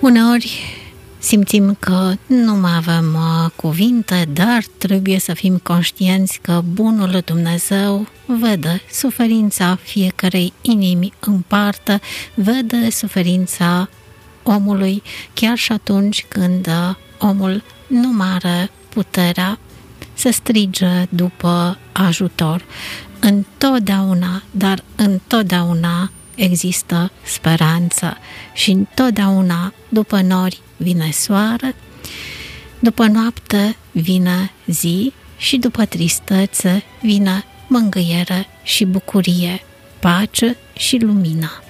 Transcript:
Uneori simțim că nu mai avem cuvinte, dar trebuie să fim conștienți că bunul Dumnezeu vede suferința fiecărei inimi în parte, vede suferința omului chiar și atunci când omul nu mai are puterea să strige după ajutor. Întotdeauna, dar întotdeauna există speranță și întotdeauna după nori vine soare, după noapte vine zi și după tristețe vine mângâiere și bucurie, pace și lumină.